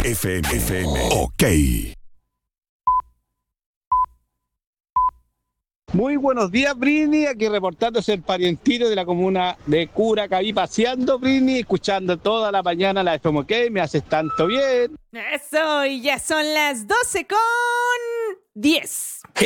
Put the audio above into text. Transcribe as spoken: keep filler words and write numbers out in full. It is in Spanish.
F M. F M. Ok. Muy buenos días, Brini, aquí reportándose el parientito de la comuna de Curacaví, paseando, Brini, escuchando toda la mañana la F M OK, me haces tanto bien. Eso, y ya son las doce con diez.